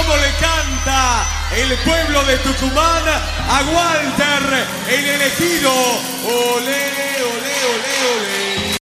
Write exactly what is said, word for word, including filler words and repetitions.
cómo le canta el pueblo de Tucumán a Walter, el elegido